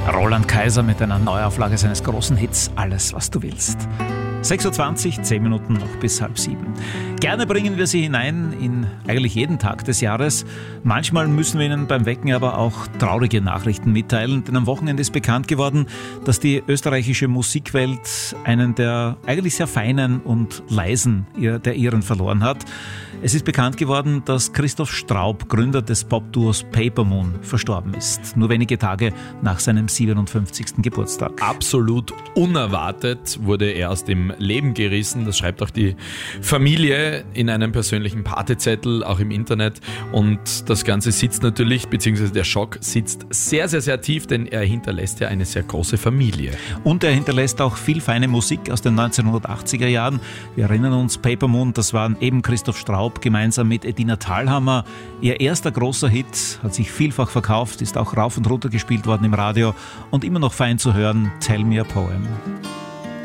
Roland Kaiser mit einer Neuauflage seines großen Hits Alles, was du willst. 6.20 Uhr, 10 Minuten noch bis 6:30. Gerne bringen wir Sie hinein in eigentlich jeden Tag des Jahres. Manchmal müssen wir Ihnen beim Wecken aber auch traurige Nachrichten mitteilen, denn am Wochenende ist bekannt geworden, dass die österreichische Musikwelt einen der eigentlich sehr feinen und leisen der ihren verloren hat. Es ist bekannt geworden, dass Christoph Straub, Gründer des Popduos Papermoon, verstorben ist. Nur wenige Tage nach seinem 57. Geburtstag. Absolut unerwartet wurde er aus dem Leben gerissen. Das schreibt auch die Familie in einem persönlichen Partezettel, auch im Internet. Und das Ganze sitzt natürlich, beziehungsweise der Schock sitzt sehr, sehr, sehr tief, denn er hinterlässt ja eine sehr große Familie. Und er hinterlässt auch viel feine Musik aus den 1980er Jahren. Wir erinnern uns, Papermoon, das waren eben Christoph Straub gemeinsam mit Edina Thalhammer. Ihr erster großer Hit, hat sich vielfach verkauft, ist auch rauf und runter gespielt worden im Radio und immer noch fein zu hören, Tell Me a Poem.